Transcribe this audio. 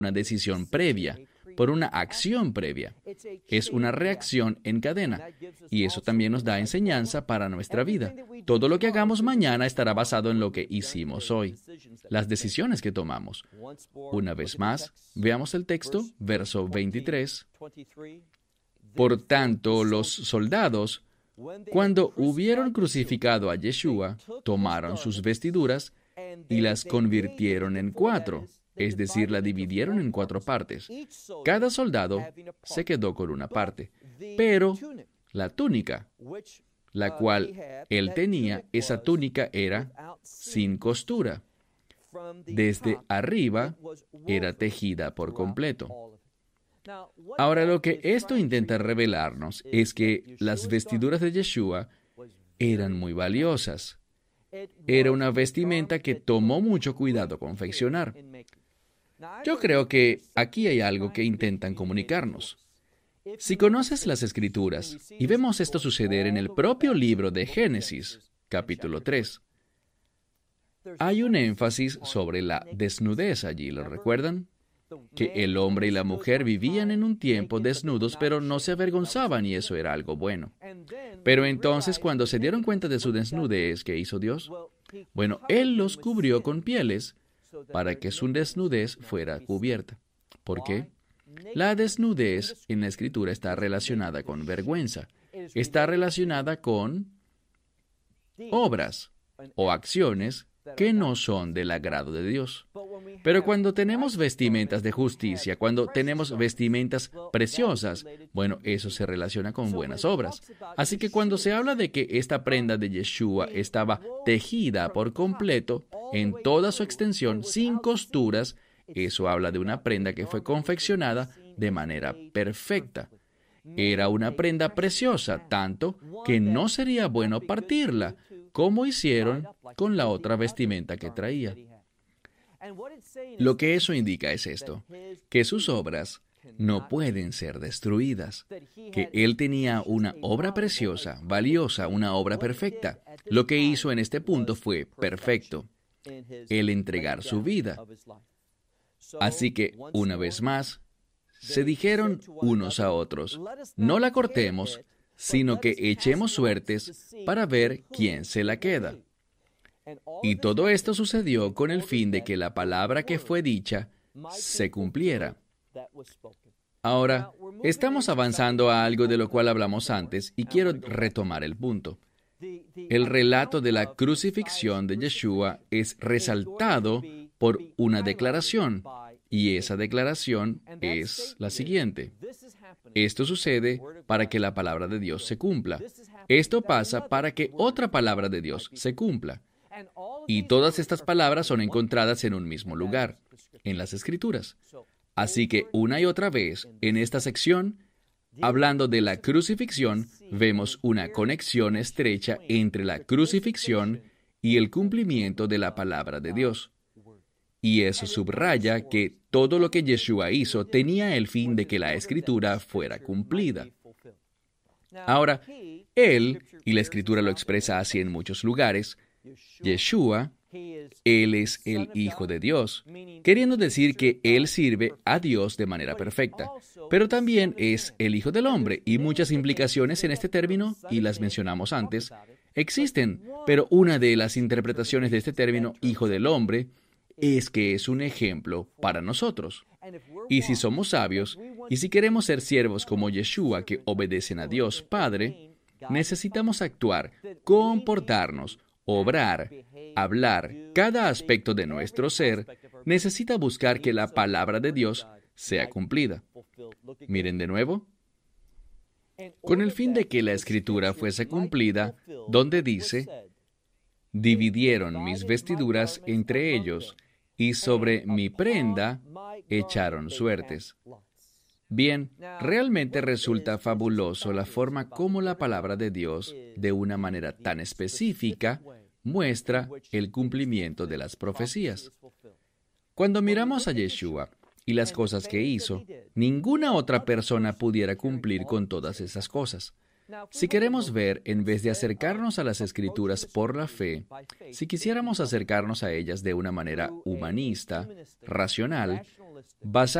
una decisión previa, por una acción previa. Es una reacción en cadena. Y eso también nos da enseñanza para nuestra vida. Todo lo que hagamos mañana estará basado en lo que hicimos hoy, las decisiones que tomamos. Una vez más, veamos el texto, verso 23. Por tanto, los soldados, cuando hubieron crucificado a Yeshua, tomaron sus vestiduras y las convirtieron en 4. Es decir, la dividieron en 4 partes. Cada soldado se quedó con una parte. Pero la túnica, la cual él tenía, esa túnica era sin costura. Desde arriba era tejida por completo. Ahora, lo que esto intenta revelarnos es que las vestiduras de Yeshua eran muy valiosas. Era una vestimenta que tomó mucho cuidado confeccionar. Yo creo que aquí hay algo que intentan comunicarnos. Si conoces las Escrituras, y vemos esto suceder en el propio libro de Génesis, capítulo 3, hay un énfasis sobre la desnudez allí, ¿lo recuerdan? Que el hombre y la mujer vivían en un tiempo desnudos, pero no se avergonzaban, y eso era algo bueno. Pero entonces, cuando se dieron cuenta de su desnudez, ¿qué hizo Dios? Bueno, Él los cubrió con pieles para que su desnudez fuera cubierta. ¿Por qué? La desnudez en la Escritura está relacionada con vergüenza. Está relacionada con obras o acciones que no son del agrado de Dios. Pero cuando tenemos vestimentas de justicia, cuando tenemos vestimentas preciosas, bueno, eso se relaciona con buenas obras. Así que cuando se habla de que esta prenda de Yeshua estaba tejida por completo, en toda su extensión, sin costuras, eso habla de una prenda que fue confeccionada de manera perfecta. Era una prenda preciosa, tanto que no sería bueno partirla, como hicieron con la otra vestimenta que traía. Lo que eso indica es esto, que sus obras no pueden ser destruidas, que Él tenía una obra preciosa, valiosa, una obra perfecta. Lo que hizo en este punto fue perfecto, el entregar su vida. Así que, una vez más, se dijeron unos a otros, no la cortemos, sino que echemos suertes para ver quién se la queda. Y todo esto sucedió con el fin de que la palabra que fue dicha se cumpliera. Ahora, estamos avanzando a algo de lo cual hablamos antes y quiero retomar el punto. El relato de la crucifixión de Yeshua es resaltado por una declaración, y esa declaración es la siguiente. Esto sucede para que la palabra de Dios se cumpla. Esto pasa para que otra palabra de Dios se cumpla. Y todas estas palabras son encontradas en un mismo lugar, en las Escrituras. Así que una y otra vez, en esta sección, hablando de la crucifixión, vemos una conexión estrecha entre la crucifixión y el cumplimiento de la palabra de Dios. Y eso subraya que todo lo que Yeshua hizo tenía el fin de que la Escritura fuera cumplida. Ahora, Él, y la Escritura lo expresa así en muchos lugares, Yeshua, Él es el Hijo de Dios, queriendo decir que Él sirve a Dios de manera perfecta, pero también es el Hijo del Hombre, y muchas implicaciones en este término, y las mencionamos antes, existen, pero una de las interpretaciones de este término, Hijo del Hombre, es que es un ejemplo para nosotros. Y si somos sabios, y si queremos ser siervos como Yeshua que obedecen a Dios Padre, necesitamos actuar, comportarnos, obrar, hablar, cada aspecto de nuestro ser necesita buscar que la palabra de Dios sea cumplida. Miren de nuevo. Con el fin de que la Escritura fuese cumplida, donde dice, dividieron mis vestiduras entre ellos, y sobre mi prenda echaron suertes. Bien, realmente resulta fabuloso la forma como la palabra de Dios, de una manera tan específica, muestra el cumplimiento de las profecías. Cuando miramos a Yeshua y las cosas que hizo, ninguna otra persona pudiera cumplir con todas esas cosas. Si queremos ver, en vez de acercarnos a las Escrituras por la fe, si quisiéramos acercarnos a ellas de una manera humanista, racional, basada